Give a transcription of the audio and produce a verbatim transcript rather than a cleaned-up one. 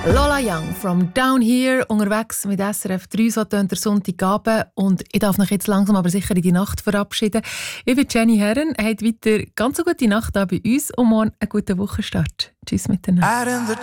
Lola Young from Down Here, unterwegs mit S R F drei, so tönt der Sonntagabend. Und ich darf mich jetzt langsam aber sicher in die Nacht verabschieden. Ich bin Jenny Herren, habt weiter ganz eine gute Nacht da bei uns und morgen einen guten Wochenstart. Tschüss miteinander.